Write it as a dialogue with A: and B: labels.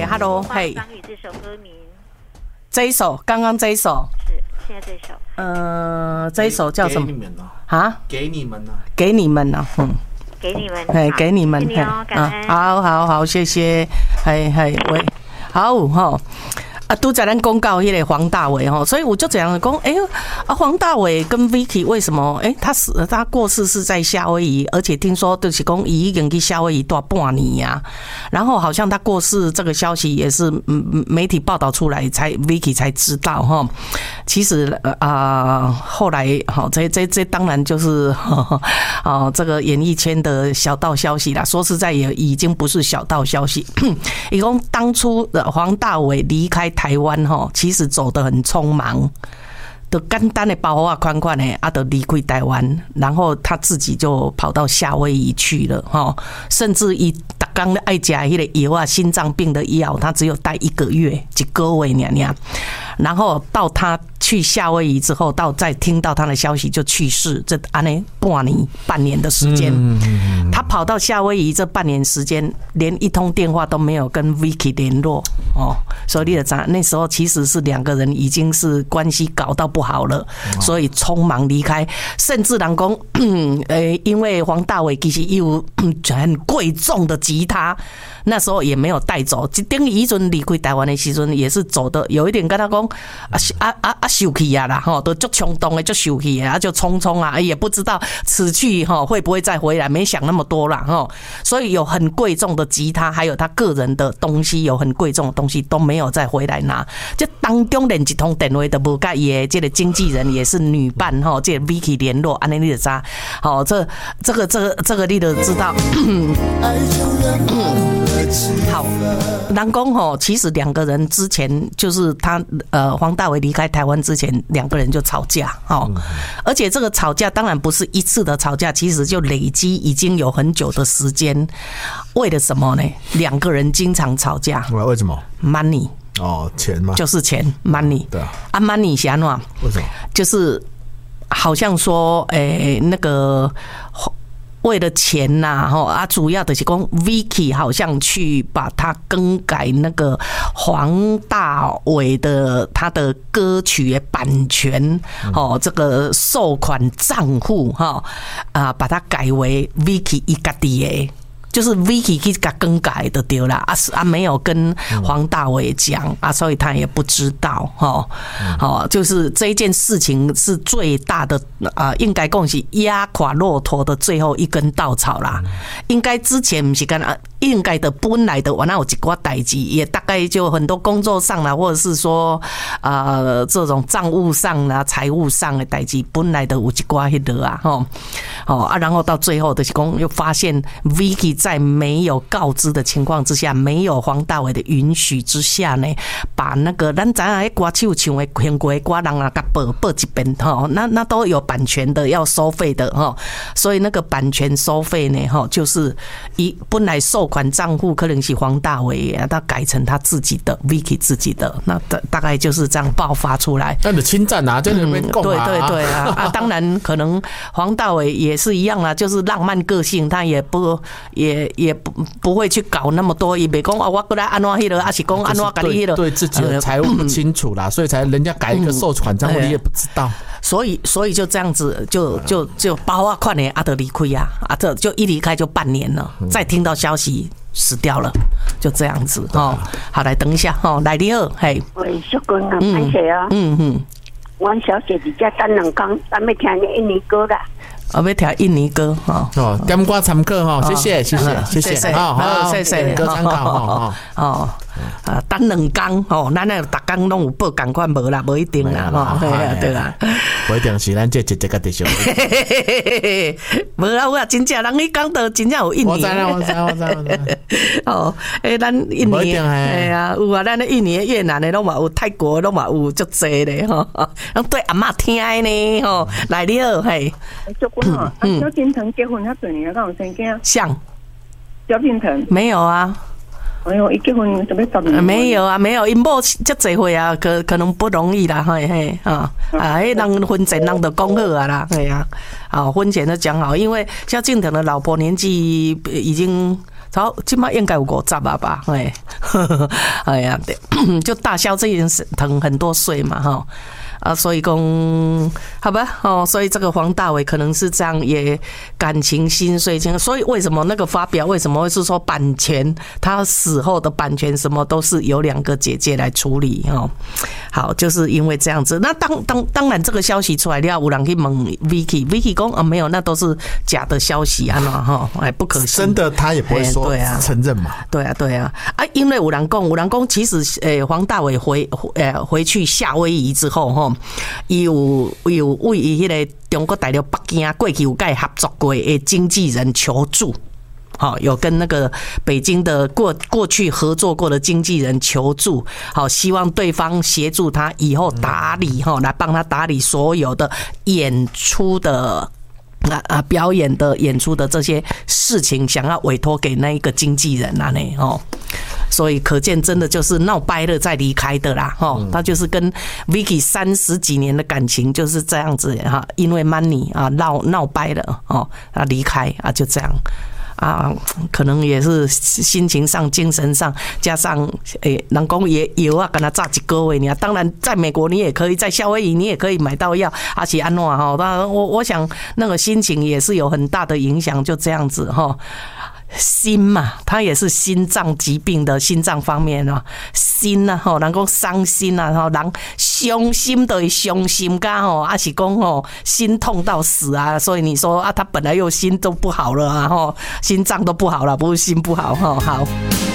A: 嘿 ，Hello， 嘿，
B: 张宇这首歌名，
A: 这一首，刚刚这一首
B: 是现在这首，
A: 这一首叫什么？
C: 给你们啊，
A: 啊？
C: 给你们啊，
A: 给你们啊，
B: 给你们，
A: 嘿，给你们，
B: 谢谢你哦，感恩，
A: 好，谢谢，嘿，喂，好哈。拄才咱讲到迄个黄大炜吼，所以我就这样讲，黄大炜跟 Vicky 为什么他过世是在夏威夷，而且听说就是讲伊已经去夏威夷住半年呀，然后好像他过世这个消息也是媒体报道出来才 Vicky 才知道哈。其实后来好这当然就是这个演艺圈的小道消息啦，说实在也已经不是小道消息。一共当初黄大炜离开台湾吼，其实走得很匆忙，就简单的包啊款款的就离开台湾，然后他自己就跑到夏威夷去了哈，甚至一刚爱吃迄个药啊，心脏病的药，他只有待1个月而已，然后到他去夏威夷之后，到再听到他的消息就去世，这安尼半年的时间，他跑到夏威夷这半年时间，连一通电话都没有跟 Vicky 联络哦，所以你就知道那时候其实是2个人已经是关系搞到不好了，所以匆忙离开，甚至人讲，因为黄大炜其实有很贵重的吉他，那时候也没有带走，等于以前离开台湾的时阵也是走的有一点跟他讲受气啊啦，都足冲动的，足受气啊，就匆啊，也不知道此去会不会再回来，没想那么多啦，所以有很贵重的吉他，还有他个人的东西，有很贵重的东西都没有再回来拿，这当中连一通电话都无甲伊的这个经纪人也是女伴这个 Vicky 联络，安尼你就知道，这个你就知道。好，人讲其实2个人之前就是他黄大炜离开台湾之前，2个人就吵架而且这个吵架当然不是一次的吵架，其实就累积已经有很久的时间。为了什么呢？2个人经常吵架，
C: 为什么
A: ？Money
C: 钱嘛，
A: 就是钱 ，Money
C: 对
A: ，Money 是安怎？
C: 为什么？
A: 就是好像说那个。为了钱呐，主要的是讲 Vicky 好像去把他更改那个黄大炜的他的歌曲的版权，这个收款账户把它改为 Vicky 一家己的。就是 Vicky 去给更改的对啦，没有跟黄大炜讲所以他也不知道就是这一件事情是最大的应该讲是压垮骆驼的最后一根稻草啦。应该之前不是跟应该的本来的我那有一寡代志，也大概就很多工作上啦，或者是说这种账务上啦、财务上的代志，本来的有一寡迄个然后到最后的是讲又发现 Vicky 在没有告知的情况之下，没有黄大炜的允许之下呢，把那个咱知影迄歌手唱的苹果的歌人啊，甲报一遍那都有版权的，要收费的所以那个版权收费呢就是本来收款账户可能是黄大炜，他改成他自己的 Vicky 自己的，那大概就是这样爆发出来。
C: 那你侵占啊，在那边供啊，
A: 对当然可能黄大炜也是一样啦，就是浪漫个性，他也不会去搞那么多，也别讲我过来安怎迄个，还是讲安怎搞迄个，
C: 对自己的财务不清楚啦，所以才人家改一个收款账户，你也不知道。
A: 所以就这样子，就包啊款的就离开这就一离开就半年了，再听到消息死掉了，就这样子好，来等一下来你好，嘿，
D: 喂，淑君啊，歹势阮小姐伫遮等2天，咱要听你印尼歌啦。
A: 我要听印尼歌
C: 点歌参考谢谢，好，
A: 谢谢
C: 歌参考
A: 等2天咱那逐天拢有报同款无啦，无一定啦对啦，
C: 不一定是咱这一个地上，
A: 无啦，我真正人伊讲到真正有印尼，
C: 我知
A: 咱印尼有咱的印尼的越南的拢嘛有，泰国拢嘛有足济咧拢对阿嬷听呢来你好，嘿。
D: 萧敬腾结婚遐多年，敢有生囝？
A: 像
D: 萧敬腾
A: 没有啊。
D: 哎呦，伊结婚准备10年？
A: 没有啊，没有，因某这侪岁啊，可能不容易啦，嘿迄人婚前人就讲好啊啦，嘿婚前都讲好，因为萧敬腾的老婆年纪已经好，今麦应该有50啊吧？哎呀，对，就大萧这件事疼很多岁嘛，哈。所以讲好吧，所以这个黄大炜可能是这样，也感情心碎。所以为什么那个发表为什么会是说版权，他死后的版权什么都是由2个姐姐来处理哦。好，就是因为这样子。那当然这个消息出来了，有人去问 Vicky 讲没有，那都是假的消息啊哈，不可信。
E: 真的他也不会说承认嘛。对
A: 啊，因为有人讲其实黄大炜回去夏威夷之后哈。有为迄个中国大陆北京过去有跟合作过的经纪人求助，好，有跟那个北京的过去合作过的经纪人求助，好，希望对方协助他以后打理来帮他打理所有的演出的。表演的演出的这些事情，想要委托给那一个经纪人啊呢，所以可见真的就是闹掰了再离开的啦，他就是跟 Vicky 30几年的感情就是这样子哈，因为 money 啊闹掰了离开啊就这样。可能也是心情上、精神上，加上人工也有跟他炸几个位呢。当然，在美国你也可以，在夏威夷你也可以买到药，而且安诺哈，当然我想那个心情也是有很大的影响，就这样子哈。心嘛，他也是心脏疾病的心脏方面啊，心啊，人讲伤心啊，人伤心的伤心噶还是讲心痛到死啊，所以你说他本来又心都不好了啊，心脏都不好了，不是心不好好。